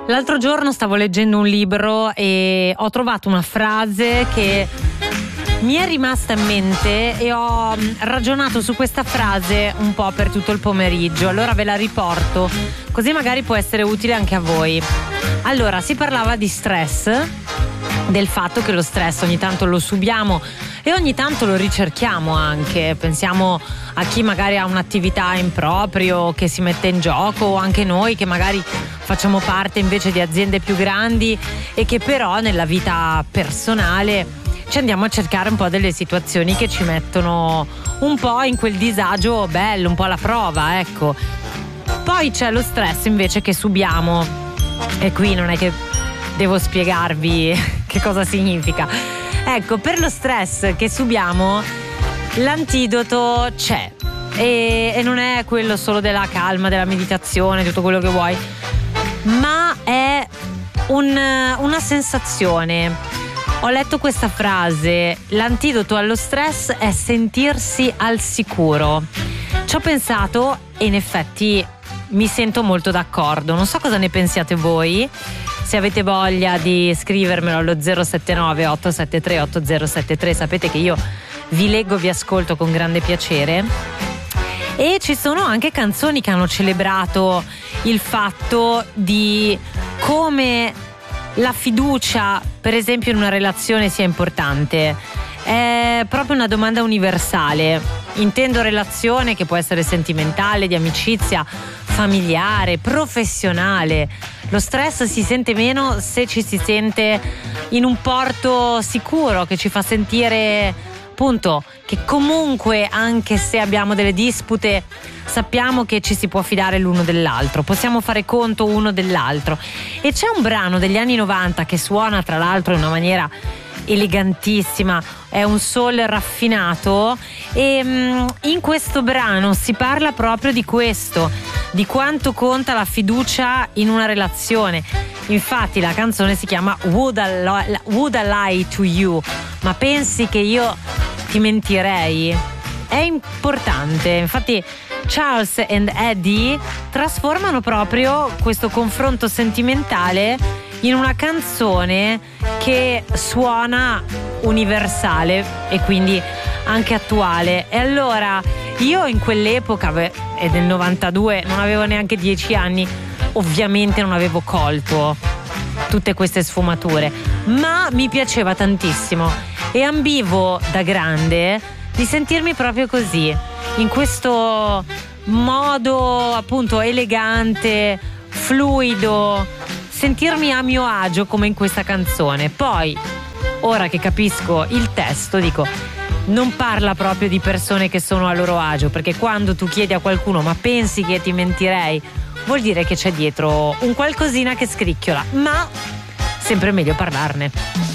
L'altro giorno stavo leggendo un libro e ho trovato una frase che mi è rimasta in mente e ho ragionato su questa frase un po' per tutto il pomeriggio. Allora ve la riporto, così magari può essere utile anche a voi. Allora, si parlava di stress, del fatto che lo stress ogni tanto lo subiamo e ogni tanto lo ricerchiamo anche. Pensiamo a chi magari ha un'attività in proprio che si mette in gioco, o anche noi che magari facciamo parte invece di aziende più grandi e che però nella vita personale ci andiamo a cercare un po' delle situazioni che ci mettono un po' in quel disagio bello, un po' alla prova, ecco. Poi c'è lo stress invece che subiamo, e qui non è che devo spiegarvi che cosa significa. Ecco, per lo stress che subiamo l'antidoto c'è, e non è quello solo della calma, della meditazione, tutto quello che vuoi, ma è una sensazione. Ho letto questa frase: l'antidoto allo stress è sentirsi al sicuro. Ci ho pensato e in effetti mi sento molto d'accordo. Non so cosa ne pensiate voi. Se avete voglia di scrivermelo allo 079 873 8073, sapete che io vi leggo, vi ascolto con grande piacere. E ci sono anche canzoni che hanno celebrato il fatto di come la fiducia, per esempio, in una relazione sia importante. È proprio una domanda universale. Intendo relazione che può essere sentimentale, di amicizia, familiare, professionale. Lo stress si sente meno se ci si sente in un porto sicuro, che ci fa sentire appunto che comunque, anche se abbiamo delle dispute, sappiamo che ci si può fidare l'uno dell'altro, possiamo fare conto uno dell'altro. E c'è un brano degli anni 90 che suona tra l'altro in una maniera elegantissima, è un soul raffinato, e in questo brano si parla proprio di questo, di quanto conta la fiducia in una relazione. Infatti la canzone si chiama Would I Lie to You? Ma pensi che io ti mentirei? È importante. Infatti Charles and Eddie trasformano proprio questo confronto sentimentale in una canzone che suona universale e quindi anche attuale. E allora io in quell'epoca, e del 92, non avevo neanche 10 anni, ovviamente non avevo colto tutte queste sfumature, ma mi piaceva tantissimo e ambivo da grande di sentirmi proprio così, in questo modo appunto elegante, fluido, sentirmi a mio agio come in questa canzone. Poi, ora che capisco il testo, dico, non parla proprio di persone che sono a loro agio, perché quando tu chiedi a qualcuno ma pensi che ti mentirei, vuol dire che c'è dietro un qualcosina che scricchiola, ma sempre meglio parlarne.